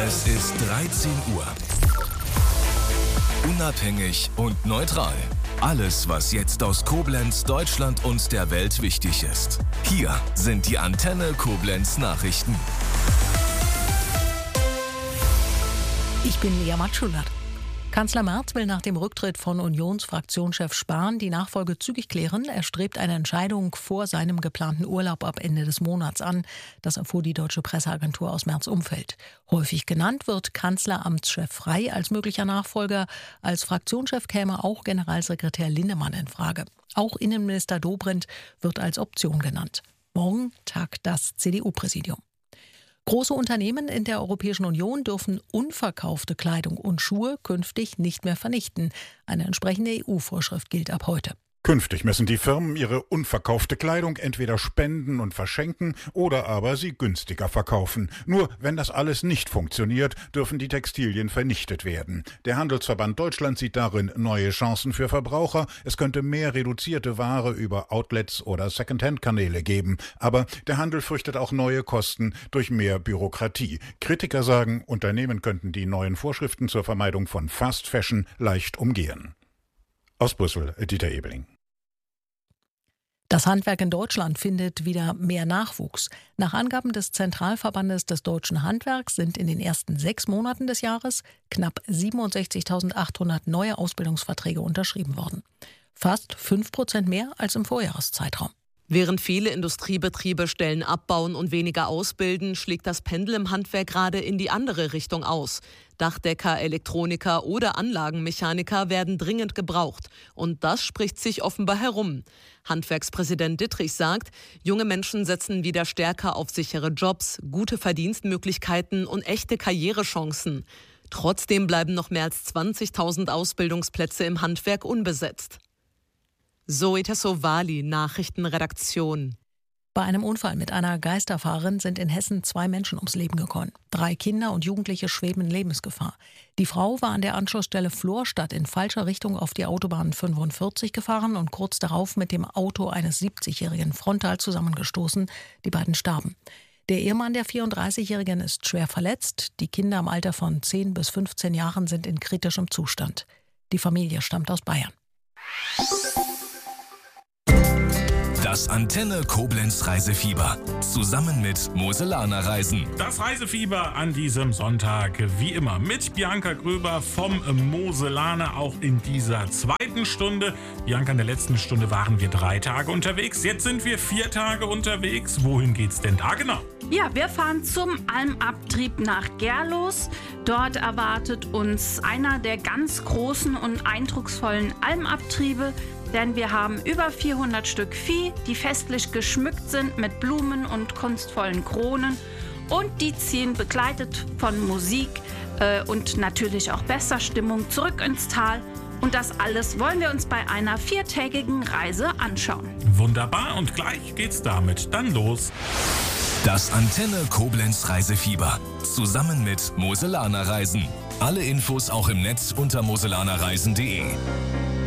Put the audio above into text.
Es ist 13 Uhr. Unabhängig und neutral. Alles, was jetzt aus Koblenz, Deutschland und der Welt wichtig ist. Hier sind die Antenne Koblenz Nachrichten. Ich bin Lea Matschulert. Kanzler Merz will nach dem Rücktritt von Unionsfraktionschef Spahn die Nachfolge zügig klären. Er strebt eine Entscheidung vor seinem geplanten Urlaub ab Ende des Monats an. Das erfuhr die deutsche Presseagentur aus Merz' Umfeld. Häufig genannt wird Kanzleramtschef Frey als möglicher Nachfolger. Als Fraktionschef käme auch Generalsekretär Lindemann in Frage. Auch Innenminister Dobrindt wird als Option genannt. Morgen tagt das CDU-Präsidium. Große Unternehmen in der Europäischen Union dürfen unverkaufte Kleidung und Schuhe künftig nicht mehr vernichten. Eine entsprechende EU-Vorschrift gilt ab heute. Künftig müssen die Firmen ihre unverkaufte Kleidung entweder spenden und verschenken oder aber sie günstiger verkaufen. Nur wenn das alles nicht funktioniert, dürfen die Textilien vernichtet werden. Der Handelsverband Deutschland sieht darin neue Chancen für Verbraucher. Es könnte mehr reduzierte Ware über Outlets oder Secondhand-Kanäle geben. Aber der Handel fürchtet auch neue Kosten durch mehr Bürokratie. Kritiker sagen, Unternehmen könnten die neuen Vorschriften zur Vermeidung von Fast Fashion leicht umgehen. Aus Brüssel, Dieter Ebeling. Das Handwerk in Deutschland findet wieder mehr Nachwuchs. Nach Angaben des Zentralverbandes des deutschen Handwerks sind in den ersten 6 Monaten des Jahres knapp 67.800 neue Ausbildungsverträge unterschrieben worden. Fast 5% mehr als im Vorjahreszeitraum. Während viele Industriebetriebe Stellen abbauen und weniger ausbilden, schlägt das Pendel im Handwerk gerade in die andere Richtung aus. Dachdecker, Elektroniker oder Anlagenmechaniker werden dringend gebraucht. Und das spricht sich offenbar herum. Handwerkspräsident Dittrich sagt, junge Menschen setzen wieder stärker auf sichere Jobs, gute Verdienstmöglichkeiten und echte Karrierechancen. Trotzdem bleiben noch mehr als 20.000 Ausbildungsplätze im Handwerk unbesetzt. Zoe Tassovali, Nachrichtenredaktion. Bei einem Unfall mit einer Geisterfahrerin sind in Hessen 2 Menschen ums Leben gekommen. 3 Kinder und Jugendliche schweben in Lebensgefahr. Die Frau war an der Anschlussstelle Florstadt in falscher Richtung auf die Autobahn 45 gefahren und kurz darauf mit dem Auto eines 70-Jährigen frontal zusammengestoßen. Die beiden starben. Der Ehemann der 34-Jährigen ist schwer verletzt. Die Kinder im Alter von 10 bis 15 Jahren sind in kritischem Zustand. Die Familie stammt aus Bayern. Das Antenne Koblenz Reisefieber. Zusammen mit Moselaner Reisen. Das Reisefieber an diesem Sonntag, wie immer, mit Bianca Gröber vom Moselaner, auch in dieser 2. Stunde. Bianca, in der letzten Stunde waren wir 3 Tage unterwegs, jetzt sind wir 4 Tage unterwegs. Wohin geht's denn da genau? Ja, wir fahren zum Almabtrieb nach Gerlos. Dort erwartet uns einer der ganz großen und eindrucksvollen Almabtriebe. Denn wir haben über 400 Stück Vieh, die festlich geschmückt sind mit Blumen und kunstvollen Kronen. Und die ziehen begleitet von Musik und natürlich auch Besserstimmung zurück ins Tal. Und das alles wollen wir uns bei einer 4-tägigen Reise anschauen. Wunderbar, und gleich geht's damit dann los. Das Antenne Koblenz Reisefieber. Zusammen mit Moselaner Reisen. Alle Infos auch im Netz unter moselanerreisen.de.